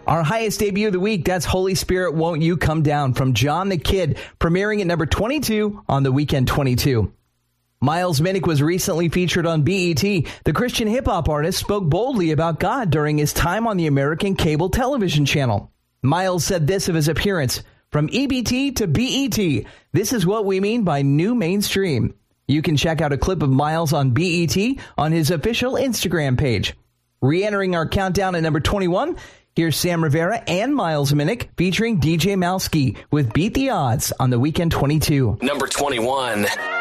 Our highest debut of the week, that's Holy Spirit, Won't You Come Down from John the Kid, premiering at number 22 on the Weekend 22. Miles Minnick was recently featured on BET. The Christian hip-hop artist spoke boldly about God during his time on the American cable television channel. Miles said this of his appearance, "From EBT to BET, this is what we mean by new mainstream." You can check out a clip of Miles on BET on his official Instagram page. Re-entering our countdown at number 21, here's Sam Rivera and Miles Minnick featuring DJ Malski with Beat the Odds on the Weekend 22. Number 21.